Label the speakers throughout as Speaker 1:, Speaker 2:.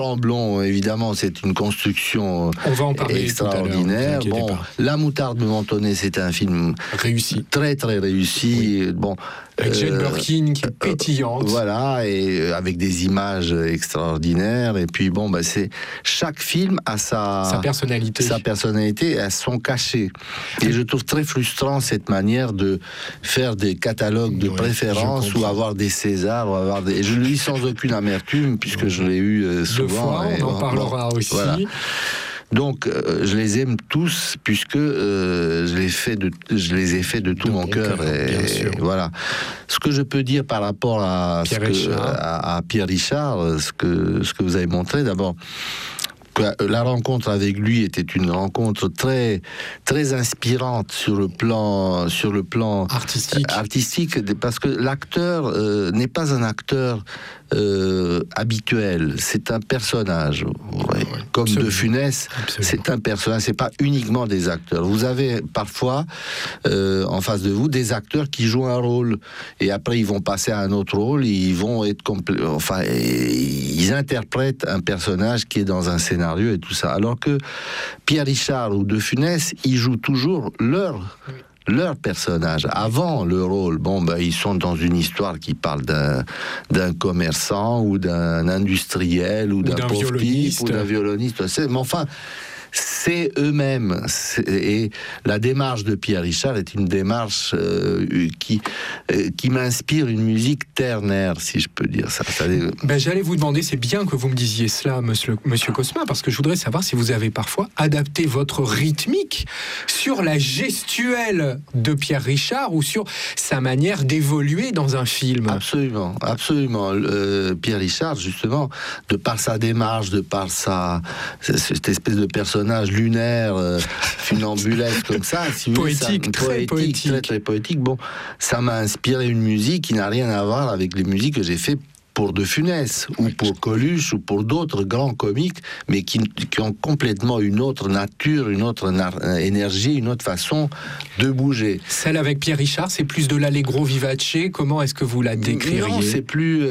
Speaker 1: En blond, évidemment, c'est une construction
Speaker 2: On va en parler
Speaker 1: extraordinaire.
Speaker 2: Tout à l'heure,
Speaker 1: bon, La moutarde me mentonnait, c'est un film
Speaker 2: réussi,
Speaker 1: très très réussi.
Speaker 2: Oui.
Speaker 1: Bon,
Speaker 2: avec Jane Birkin qui est pétillante.
Speaker 1: Voilà, et avec des images extraordinaires. Et puis bon, c'est chaque film a sa personnalité, a son cachet. Et je trouve très frustrant cette manière de faire des catalogues de préférences ou avoir des Césars, ou avoir des... Et je le lis sans aucune amertume puisque je l'ai eu souvent.
Speaker 2: 2 fois, on en parlera aussi.
Speaker 1: Voilà. Donc, je les aime tous puisque je les ai faits de tout mon cœur. Et voilà. Ce que je peux dire par rapport à Pierre Richard, ce que vous avez montré, d'abord, la rencontre avec lui était une rencontre très très inspirante sur le plan artistique parce que l'acteur n'est pas un acteur habituel, c'est un personnage. Comme De Funès, c'est un personnage, c'est pas uniquement des acteurs. Vous avez parfois en face de vous des acteurs qui jouent un rôle et après ils vont passer à un autre rôle, ils vont être ils interprètent un personnage qui est dans un scénario et tout ça. Alors que Pierre Richard ou De Funès, ils jouent toujours leur personnage avant le rôle. Bon, ils sont dans une histoire qui parle d'un commerçant ou d'un industriel ou d'un pauvre type ou d'un violoniste. Mais enfin, c'est eux-mêmes. Et la démarche de Pierre Richard est une démarche qui m'inspire une musique ternaire, si je peux dire ça.
Speaker 2: J'allais vous demander, c'est bien que vous me disiez cela, monsieur Cosma, parce que je voudrais savoir si vous avez parfois adapté votre rythmique sur la gestuelle de Pierre Richard ou sur sa manière d'évoluer dans un film.
Speaker 1: Absolument, absolument. Pierre Richard, justement, de par sa démarche, de par cette espèce de personnage lunaire, funambulesque comme ça, si vous voulez, très poétique. Bon, ça m'a inspiré une musique qui n'a rien à voir avec les musiques que j'ai fait pour De Funès, ou pour Coluche, ou pour d'autres grands comiques, mais qui ont complètement une autre nature, une autre énergie, une autre façon de bouger.
Speaker 2: Celle avec Pierre Richard, c'est plus de l'allegro vivace. Comment est-ce que vous la décririez ?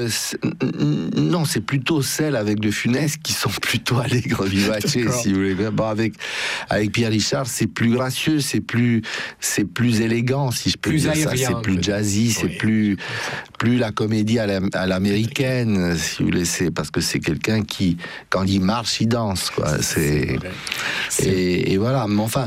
Speaker 1: Non, c'est plutôt celle avec De Funès qui sont plutôt allegro vivace, si vous voulez. Bon, avec Pierre Richard, c'est plus gracieux, c'est plus élégant, si je peux dire ça. C'est plus jazzy, c'est plus la comédie à l'américaine. Si vous voulez, parce que c'est quelqu'un qui, quand il marche, il danse, quoi. Et voilà. Mais enfin,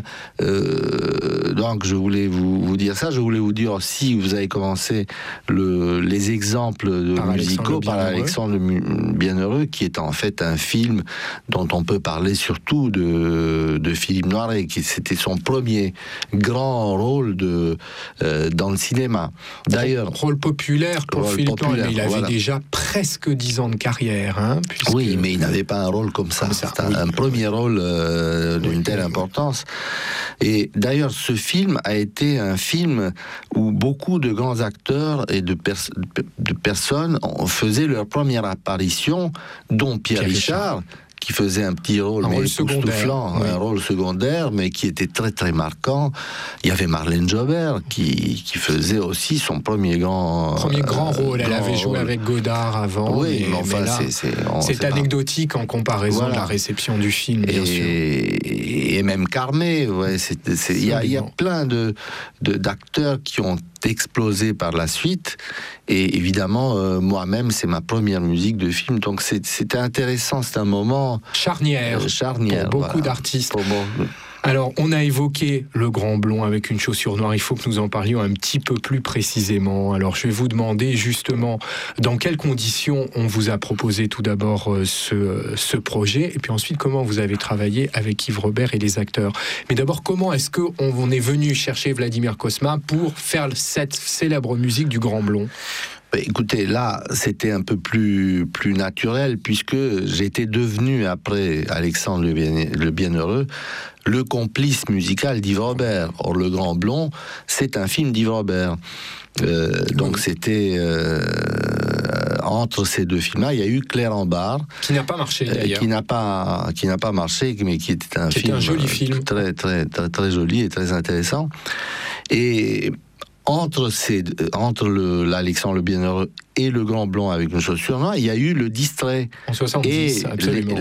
Speaker 1: donc je voulais vous dire ça. Je voulais vous dire aussi, vous avez commencé les exemples musicaux par Alexandre le Bienheureux, qui est en fait un film dont on peut parler surtout de Philippe Noiret, qui c'était son premier grand rôle dans le cinéma. D'ailleurs,
Speaker 2: rôle populaire pour Philippe Noiret, mais il avait déjà presque 10 ans de carrière.
Speaker 1: Oui, mais il n'avait pas un rôle comme ça. C'est un premier rôle d'une telle importance. Et d'ailleurs, ce film a été un film où beaucoup de grands acteurs et de personnes faisaient leur première apparition, dont Pierre Richard, qui faisait un petit rôle, mais époustouflant, un rôle secondaire, mais qui était très très marquant. Il y avait Marlène Jobert qui faisait aussi son premier grand
Speaker 2: rôle. Elle avait joué avec Godard avant.
Speaker 1: Oui, mais enfin,
Speaker 2: c'est anecdotique en comparaison de la réception du film, bien sûr.
Speaker 1: Et même Carmé, il y a plein d'acteurs qui ont explosé par la suite, et évidemment moi-même c'est ma première musique de film, donc c'était intéressant, c'est un moment
Speaker 2: charnière pour beaucoup d'artistes. Alors, on a évoqué le Grand Blond avec une chaussure noire. Il faut que nous en parlions un petit peu plus précisément. Alors, je vais vous demander justement dans quelles conditions on vous a proposé tout d'abord ce projet, et puis ensuite comment vous avez travaillé avec Yves Robert et les acteurs. Mais d'abord, comment est-ce qu'on est venu chercher Vladimir Cosma pour faire cette célèbre musique du Grand Blond ?
Speaker 1: Écoutez, là, c'était un peu plus naturel, puisque j'étais devenu, après Alexandre le Bienheureux, le complice musical d'Yves Robert. Or, Le Grand Blond, c'est un film d'Yves Robert. Donc, c'était... entre ces deux films-là, il y a eu Claire en barre,
Speaker 2: qui n'a pas marché d'ailleurs,
Speaker 1: qui n'a pas marché, mais qui était un
Speaker 2: joli film,
Speaker 1: très très très très joli et très intéressant. Et entre l'Alexandre le Bienheureux et Le Grand Blond avec une chaussure noire, il y a eu Le Distrait.
Speaker 2: En 70, absolument.